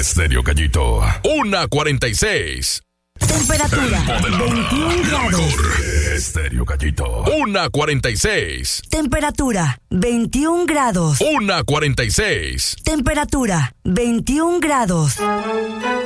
Estéreo Gallito, 1:46. Temperatura 21 grados. Estéreo Gallito, 1:46. Temperatura 21 grados. 1:46. Temperatura 21 grados.